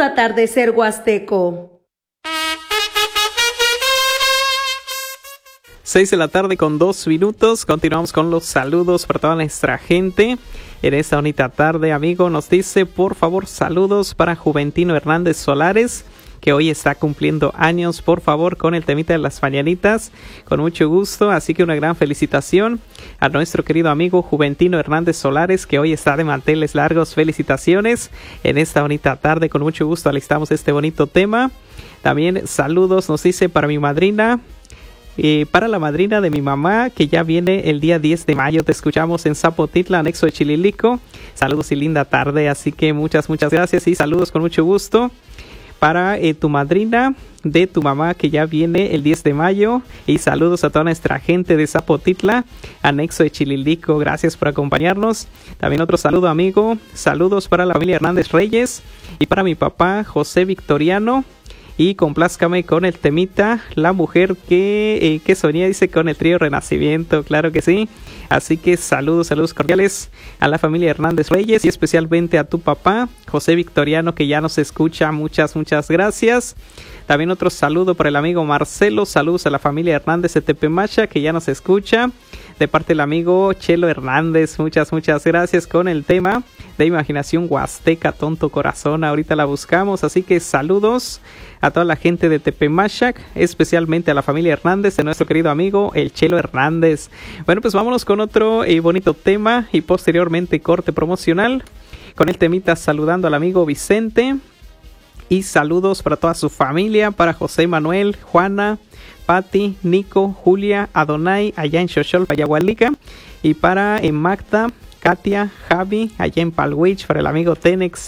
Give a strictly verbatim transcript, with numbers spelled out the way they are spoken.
Lindo atardecer huasteco. Seis de la tarde con dos minutos. Continuamos con los saludos para toda nuestra gente. En esta bonita tarde, amigo, nos dice, por favor, saludos para Juventino Hernández Solares, que hoy está cumpliendo años, por favor, con el temita de las mañanitas, con mucho gusto, así que una gran felicitación a nuestro querido amigo Juventino Hernández Solares, que hoy está de manteles largos. Felicitaciones en esta bonita tarde, con mucho gusto alistamos este bonito tema. También saludos, nos dice, para mi madrina, y para la madrina de mi mamá, que ya viene el día diez de mayo. Te escuchamos en Zapotitla, anexo de Chililico. Saludos y linda tarde, así que muchas, muchas gracias y saludos con mucho gusto para eh, tu madrina de tu mamá, que ya viene el diez de mayo, y saludos a toda nuestra gente de Zapotitla, anexo de Chililico. Gracias por acompañarnos. También otro saludo, amigo, saludos para la familia Hernández Reyes y para mi papá José Victoriano. Y complázcame con el temita La Mujer que, eh, que Soñé, dice, con el trío Renacimiento, claro que sí. Así que saludos, saludos cordiales a la familia Hernández Reyes y especialmente a tu papá, José Victoriano, que ya nos escucha. Muchas, muchas gracias. También otro saludo para el amigo Marcelo. Saludos a la familia Hernández de Tepemacha, que ya nos escucha. De parte del amigo Chelo Hernández, muchas, muchas gracias con el tema de Imaginación Huasteca, Tonto Corazón. Ahorita la buscamos, así que saludos a toda la gente de Tepemachac, especialmente a la familia Hernández de nuestro querido amigo el Chelo Hernández. Bueno, pues vámonos con otro eh, bonito tema y posteriormente corte promocional con el temita Saludando al amigo Vicente. Y saludos para toda su familia, para José Manuel, Juana, Pati, Nico, Julia, Adonai, allá en Xochol, Payahualica. Y para en Magda, Katia, Javi, allá en Palwich, para el amigo Tenex,